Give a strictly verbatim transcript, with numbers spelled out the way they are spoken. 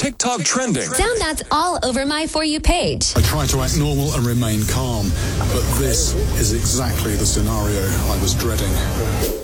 TikTok trending. Sound that's all over my For You page. I try to act normal and remain calm, but this is exactly the scenario I was dreading.